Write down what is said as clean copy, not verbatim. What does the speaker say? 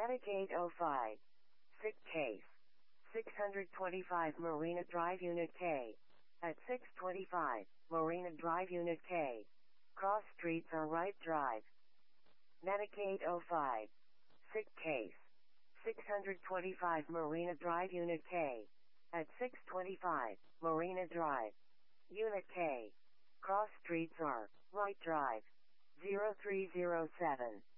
Medicaid 05. Sick case. 625 Marina Drive Unit K. At 625 Marina Drive Unit K. Cross streets are right drive. Medicaid 05. Sick case. 625 Marina Drive Unit K. At 625 Marina Drive. Unit K. Cross streets are right drive. 0307.